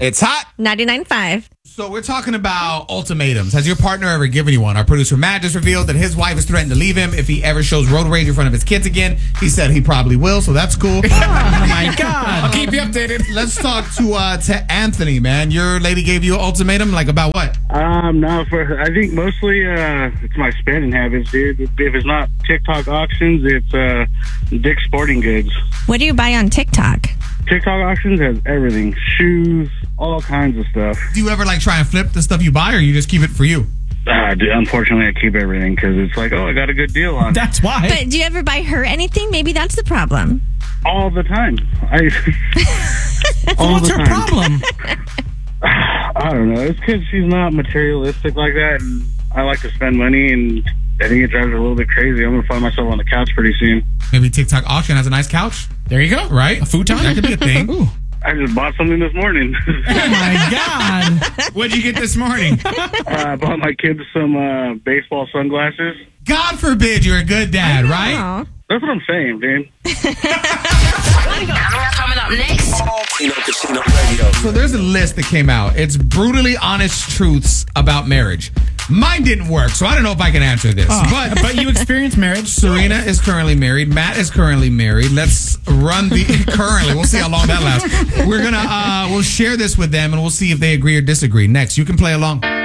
It's hot. 99.5. So we're talking about ultimatums. Has your partner ever given you one? Our producer Matt just revealed that his wife has threatened to leave him if he ever shows road rage in front of his kids again. He said he probably will, so that's cool. Oh my God. I'll keep you updated. Let's talk to Anthony, man. Your lady gave you an ultimatum, like about what? No, I think mostly it's my spending habits, dude. If it's not TikTok auctions, it's Dick's Sporting Goods. What do you buy on TikTok? TikTok auctions has everything. Shoes, all kinds of stuff. Do you ever like try and flip the stuff you buy, or you just keep it for you? Dude, unfortunately, I keep everything because it's like, I got a good deal on it. That's why. But do you ever buy her anything? Maybe that's the problem. All the time. What's her problem? I don't know. It's because she's not materialistic like that, and I like to spend money, and I think it drives her a little bit crazy. I'm going to find myself on the couch pretty soon. Maybe TikTok auction has a nice couch. There you go. Right? A futon? That could be a thing. Ooh. I just bought something this morning. Oh my God. What'd you get this morning? I bought my kids some baseball sunglasses. God forbid you're a good dad, right? Aw. That's what I'm saying, dude. Coming up next. Tino Casino Radio. So there's a list that came out. It's brutally honest truths about marriage. Mine didn't work, so I don't know if I can answer this. But you experienced marriage. Serena is currently married. Matt is currently married. Let's run the currently. We'll see how long that lasts. We'll share this with them, and we'll see if they agree or disagree. Next, you can play along.